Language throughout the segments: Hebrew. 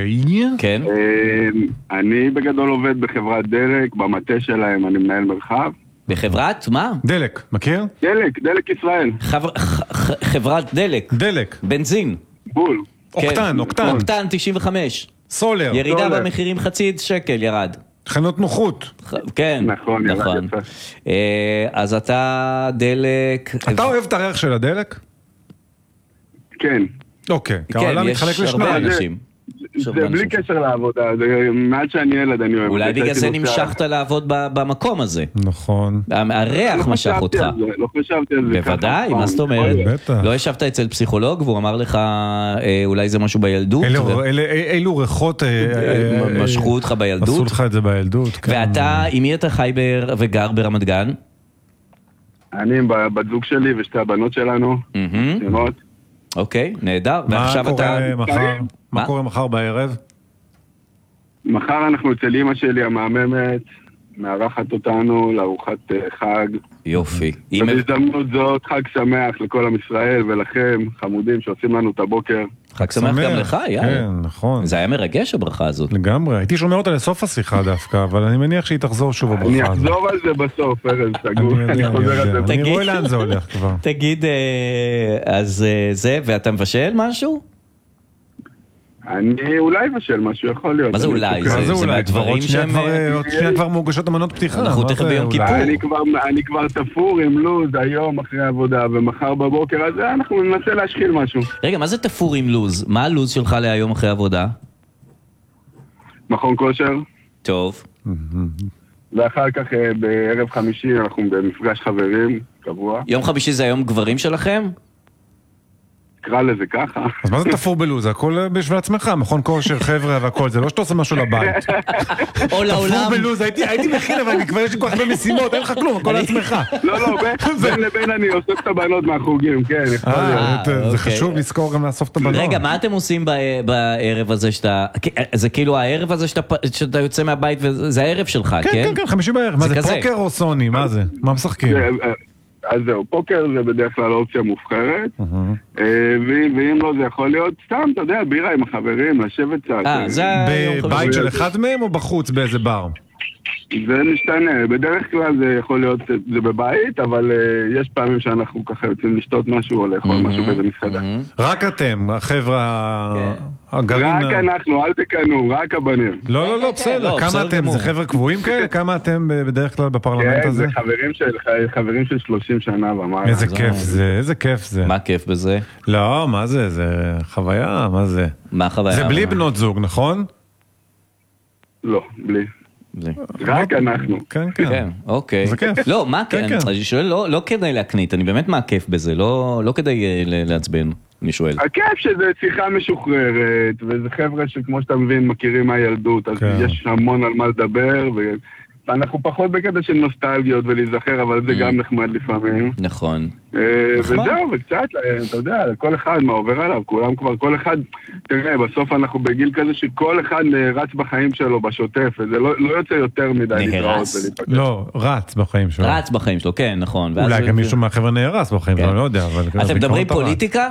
כן. אני בגדול עובד בחברת דלק, במטה שלהם אני מנהל מרחב. בחברת מה? דלק, מכיר? דלק ישראל. חברת דלק. דלק. בנזין. בול. אוקטן. אוקטן 95. סולר. ירידה במחירים חצי שקל ירד. חנות נוחות. כן. נכון. אז אתה דלק. אתה אוהב את הריח של הדלק? כן. אוקיי. כן, יש הרבה אנשים. זה בלי קשר לעבודה, זה מעט שאני ילד אני אוהב. אולי בגלל זה נמשכת לעבוד במקום הזה. נכון. הריח משך אותך. לא חשבתי על זה. בוודאי, מה זאת אומרת? לא ישבת אצל פסיכולוג והוא אמר לך אולי זה משהו בילדות? אילו ריחות משכו אותך בילדות? עשו לך את זה בילדות. ואתה, עם מי אתה חי וגר ברמת גן? אני עם בת זוג שלי ושתי הבנות שלנו. אוקיי, נהדר. מה קורה מחר בערב? מחר אנחנו אצל אמא שלי המאממת, מארחת אותנו לארוחת חג. יופי. ובהזדמנות זאת חג שמח לכל עם ישראל ולכם, חמודים שעושים לנו את הבוקר. חג שמח גם לך, יאללה. כן, נכון. זה היה מרגש הברכה הזאת. לגמרי, הייתי שומע אותה לסוף השיחה דווקא, אבל אני מניח שהיא תחזור שוב הברכה הזאת. אני אחזור על זה בסוף, ארז, סגור, אני חוזר על זה. אני רואה לאן זה הולך כבר. תגיד, אז זה, ואתה מבשל משהו? אני אולי מבשל משהו, יכול להיות. מה זה אולי? זה מהדברים שהם... עוד שנייה כבר מוגשות אמנות פתיחה. אנחנו תכף ביום כיפור. אני כבר תפור עם לוז היום אחרי העבודה, ומחר בבוקר הזה אנחנו ננסה להשחיל משהו. רגע, מה זה תפור עם לוז? מה הלוז שלך להיום אחרי העבודה? מכון כושר. טוב. ואחר כך בערב חמישי אנחנו במפגש חברים, קבוע. יום חמישי זה היום גברים שלכם? תקרא לזה ככה. אז מה זה תפור בלוז? הכל בשביל עצמך, מכון כושר, חבר'ה והכל, זה לא שאתה עושה משהו לבית. או לעולם. תפור בלוז, הייתי מכין, אבל כבר יש לי כל כך במשימות, אין לך כלום, הכל לעצמך. לא, בין לבין אני אוסף את הבנות מהחוגים, כן. זה חשוב לזכור גם לאסוף את הבנות. רגע, מה אתם עושים בערב הזה שאתה... זה כאילו הערב הזה שאתה יוצא מהבית, וזה הערב שלך, כן? כן, חמישי בערב. מה זה, פוקר או סוני? מה זה? מה משחקים? אז זהו, פוקר זה בדרך כלל אופציה מובחרת, ואם לא זה יכול להיות סתם, אתה יודע, בירה עם החברים, לשבת קצת. בבית של אחד מהם או בחוץ באיזה בר? זה משתנה, בדרך כלל זה יכול להיות, זה בבית, אבל יש פעמים שאנחנו ככה יוצאים לשתות משהו או לאכול משהו באיזה מסעדה. רק אתם, החבר'ה הגרעין... רק אנחנו, אל תקנו, רק הבנים. לא, בסדר, כמה אתם, זה חבר'ה קבועים כאלה? כמה אתם בדרך כלל בפרלמנט הזה? כן, זה חברים של 30 שנה ומעלה. איזה כיף זה, איזה כיף זה. מה כיף בזה? לא, מה זה, זה חוויה, מה זה? מה חוויה? זה בלי בנות זוג, נכון? לא, בלי. רק אנחנו. כן, אוקיי. זה כיף. לא, מה כן? אני שואל, לא כדאי להקנית, אני באמת מה כיף בזה, לא כדאי לעצבן, אני שואל. הכיף שזה שיחה משוחררת, וזה חבר'ה שכמו שאתה מבין מכירים מהילדות, אז יש המון על מה לדבר, ואנחנו פחות בקטע של נוסטלגיות ולהיזכר, אבל זה גם נחמד לפעמים. נכון. וזהו, וקצת, אתה יודע, כל אחד מה עובר עליו, כולם כבר, כל אחד, תראה, בסוף אנחנו בגיל כזה שכל אחד רץ בחיים שלו בשוטף, וזה לא יוצא יותר מדי להתראות ולהיפגש. לא, רץ בחיים שלו. רץ בחיים שלו, כן, נכון. אולי גם מישהו מהחבר'ה נהרס בחיים שלו, אני לא יודע, אבל... אתם מדברים פוליטיקה?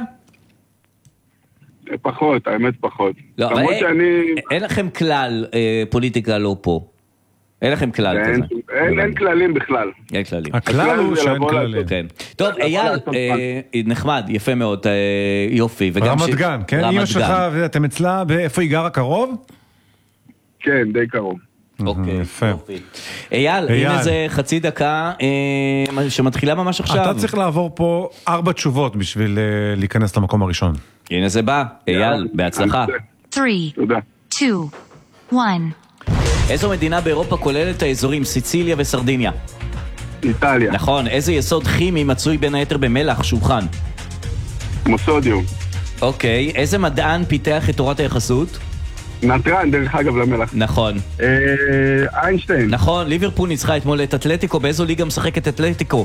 פחות, האמת פחות. לא, אבל אין לכם כלל פוליטיקה לא פה. אין לכם כלל כזה. אין כללים בכלל. אין כללים. הכלל הוא שאין כללים. טוב, אייל, נחמד, יפה מאוד, יופי. רמת גן, כן? אמא שלך, ואתם אצלה, איפה היא גרה קרוב? כן, די קרוב. אוקיי, יופי. אייל, הנה איזה חצי דקה שמתחילה ממש עכשיו. אתה צריך לעבור פה 4 תשובות בשביל להיכנס למקום הראשון. הנה זה בא, אייל, בהצלחה. 3, 2, 1. איזו מדינה באירופה כוללת את האזורים סיציליה וסרדיניה? איטליה. נכון. איזה יסוד כימי מצוי בין היתר במלח שולחן? מוסודיום. אוקיי. איזה מדען פיתח את תורת היחסות? נתרן, דרך אגב למלח. נכון. איינשטיין. נכון. ליברפול ניצחה אתמול את אתלטיקו. באיזו ליגה משחקת אתלטיקו?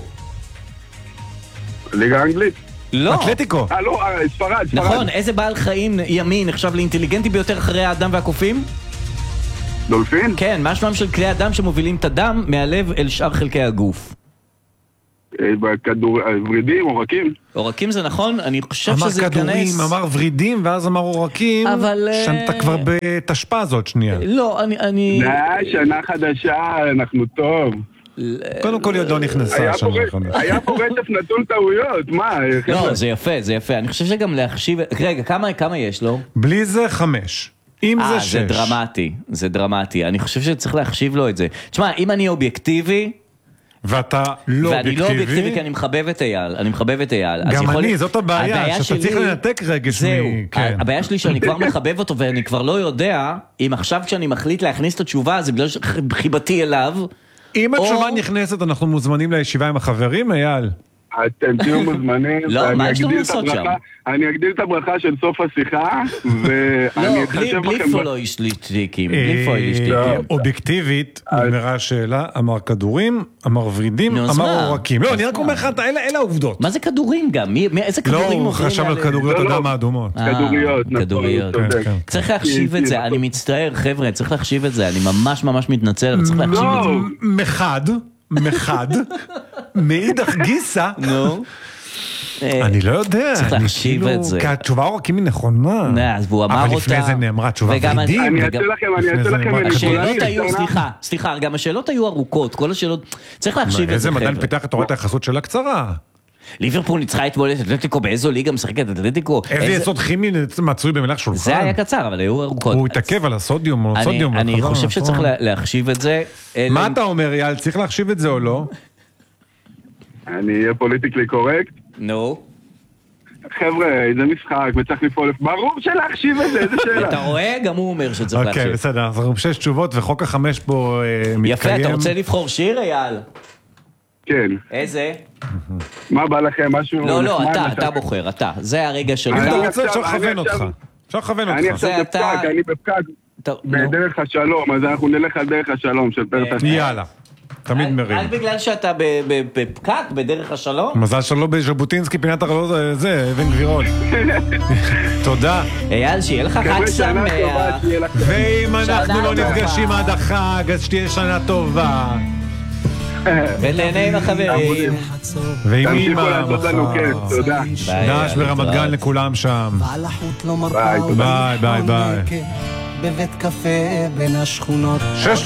ליגה אנגלית. לא. אתלטיקו. לא, ספרד. נכון. איזה בעל חיים ימי נחשב לאינטליגנטי ביותר אחרי האדם והקופים? דולפין? כן, מה שמם של כלי הדם שמובילים את הדם מהלב אל שאר חלקי הגוף? בכדור, ורידים, עורקים. עורקים זה נכון, אני חושב שזה אמר כדורים, אמר ורידים, ואז אמר עורקים, שאתה כבר בתשפ"א הזאת שנייה. לא, אני... שנה חדשה, אנחנו טוב. קודם כל ידו נכנסה שם. היה פה רצף נטול טעויות, מה? לא, זה יפה, זה יפה. אני חושב שגם להחשיב... רגע, כמה יש לו? בלי זה 5. אם זה 6. זה דרמטי, זה דרמטי. אני חושב שצריך להחשיב לו את זה. תשמע, אם אני אובייקטיבי... ואתה לא אובייקטיבי... ואני לא אובייקטיבי כי אני מחבב את אייל. אני מחבב את אייל. גם אני, זאת הבעיה, שאתה צריך לנתק רגש מ... זהו, הבעיה שלי שאני כבר מחבב אותו ואני כבר לא יודע אם עכשיו כשאני מחליט להכניס את התשובה זה בגלל שחיבתי אליו. אם התשובה נכנסת, אנחנו מוזמנים לישיבה עם החברים, אייל. אתם תהיו מוזמנים. לא, מה יש לנו לעשות שם? אני אגדיל את הברכה של סוף השיחה, ואני אחשב לכם... בלי פולו שליטיקים, בלי פולו שליטיקים. אובייקטיבית, נגמרה השאלה, אמר כדורים, אמר ורידים, אמר עורקים. לא, אני רק אומר לך, אלה העובדות. מה זה כדורים גם? איזה כדורים? לא, הוא חשב על כדוריות אדם האדומות. כדוריות. צריך להחשיב את זה, אני מצטער, חבר'ה, צריך להחשיב את זה, אני ממש ממש מתנצל, צריך להחשיב את זה. מחד, מאידך גיסה, אני לא יודע, צריך להחשיב את זה. כי התשובה עורקים היא נכונה, אבל לפני זה נאמרה תשובה ורידים. אני אעשה לכם, השאלות היו, סליחה, גם השאלות היו ארוכות, כל השאלות, צריך להחשיב את זה. איזה מדען פיתח את תורת היחסות שלה קצרה. ליברפול ניצחה אתמול את אתלטיקו, באיזו ליגה משחקת אתלטיקו? איזה יסוד כימי מצוי במלח שולחן? זה היה קצר, אבל היו ארוכות. הוא התעכב על הסודיום. אני חושב שצריך להחשיב את זה. מה אתה אומר, יאל? צריך להחשיב את זה או לא? אני אהיה פוליטיקלי קורקט. נו. חבר'ה, זה משחק, וצריך לפעול. ברור שלהחשיב את זה, איזה שאלה. אתה רואה? גם הוא אומר שצריך להחשיב. אוקיי, בסדר, אז 6 תשובות, וחוק ה5 פה מתקיים. יפה, אתה רוצה לבחור שיר, אייל? כן. איזה? מה בא לכם? משהו... לא, אתה בוחר, אתה. זה הרגע שלך. אני רוצה, אפשר לכוון אותך. אפשר לכוון אותך. אני עכשיו בפקק, אני בפקק בדרך השלום, אז אנחנו נלך על דרך השלום של פרט השלום. יאללה, תמיד מרים. רק בגלל שאתה בפקק בדרך השלום? מזל שלא בז'בוטינסקי פינת הרלוז, זה, אבן גבירול. תודה. אייל, שיהיה לך חג שמח. ואם אנחנו לא נפגשים עד החג, אז שתהיה שנה טובה. ונהנה עם החברים. ועם תמשיכו לעשות לנו כיף, תודה. דש ברמת גן לכולם שם. ביי ביי ביי. בבית קפה בין השכונות.